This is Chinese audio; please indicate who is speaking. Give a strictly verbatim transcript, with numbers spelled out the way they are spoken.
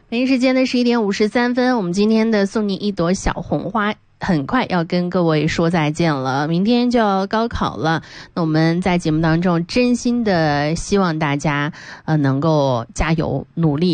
Speaker 1: 北京时间的十一点五十三分，我们今天的送你一朵小红花很快要跟各位说再见了，明天就要高考了。那我们在节目当中真心的希望大家呃能够加油努力。